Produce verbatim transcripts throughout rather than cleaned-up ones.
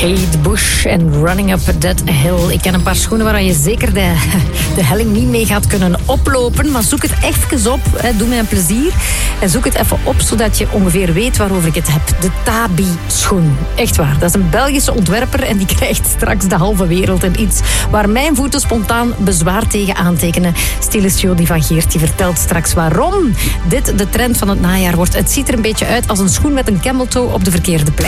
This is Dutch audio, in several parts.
Kate Bush en Running Up That Hill. Ik ken een paar schoenen waar je zeker de, de helling niet mee gaat kunnen oplopen. Maar zoek het even op. Hè. Doe mij een plezier. En zoek het even op, zodat je ongeveer weet waarover ik het heb. De Tabi-schoen. Echt waar. Dat is een Belgische ontwerper en die krijgt straks de halve wereld. En iets waar mijn voeten spontaan bezwaar tegen aantekenen. Stylist Jody van Geert die vertelt straks waarom dit de trend van het najaar wordt. Het ziet er een beetje uit als een schoen met een camel toe op de verkeerde plek.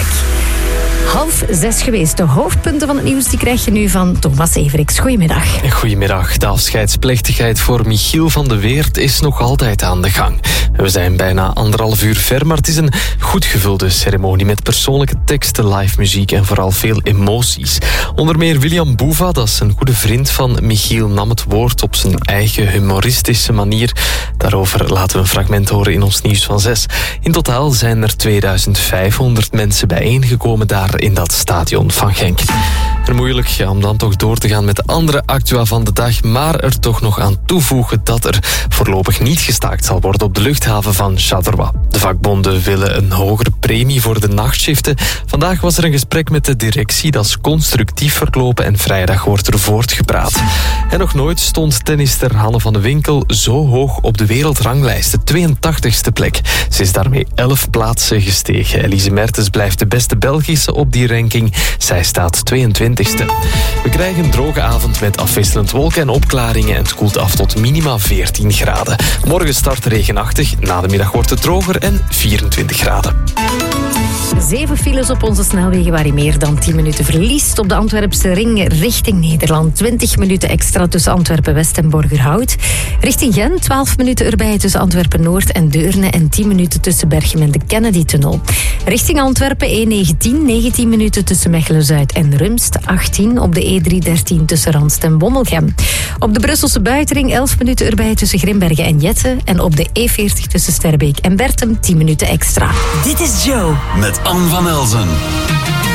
Half zes geweest. De hoofdpunten van het nieuws die krijg je nu van Thomas Everiks. Goedemiddag. Goedemiddag. De afscheidsplechtigheid voor Michiel van de Weert is nog altijd aan de gang. We zijn bijna anderhalf uur ver, maar het is een goed gevulde ceremonie met persoonlijke teksten, live muziek en vooral veel emoties. Onder meer William Boeva, dat is een goede vriend van Michiel, nam het woord op zijn eigen humoristische manier. Daarover laten we een fragment horen in ons nieuws van zes. In totaal zijn er tweeduizend vijfhonderd mensen bijeengekomen daar in dat stadion van Genk. En moeilijk ja, om dan toch door te gaan met de andere actua van de dag, maar er toch nog aan toevoegen dat er voorlopig niet gestaakt zal worden op de luchthaven van Charleroi. De vakbonden willen een hogere premie voor de nachtshiften. Vandaag was er een gesprek met de directie, dat is constructief verlopen en vrijdag wordt er voortgepraat. En nog nooit stond tennister Hanne van de Winkel zo hoog op de wereldranglijst, de tweeëntachtigste plek. Ze is daarmee elf plaatsen gestegen. Elise Mertens blijft de beste Belgische op die ranking. Zij staat tweeëntwintigste. We krijgen een droge avond met afwisselend wolken en opklaringen en het koelt af tot minima veertien graden. Morgen start regenachtig, na de middag wordt het droger en vierentwintig graden. Zeven files op onze snelwegen waar je meer dan tien minuten verliest. Op de Antwerpse ring richting Nederland. twintig minuten extra tussen Antwerpen-West en Borgerhout. Richting Gent twaalf minuten erbij tussen Antwerpen-Noord en Deurne. En tien minuten tussen Berchem en de Kennedy-tunnel. Richting Antwerpen E negentien, negentien minuten tussen Mechelen-Zuid en Rumst. achttien op de E driehonderddertien tussen Randst en Wommelgem. Op de Brusselse buitenring elf minuten erbij tussen Grimbergen en Jette. En op de E veertig tussen Sterbeek en Bertem tien minuten extra. Dit is Joe met Anne van Elzen.